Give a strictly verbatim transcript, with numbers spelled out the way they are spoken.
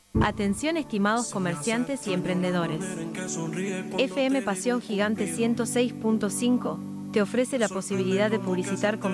Atención estimados comerciantes y emprendedores. F M Pasión Gigante ciento seis punto cinco te ofrece la posibilidad de publicitar con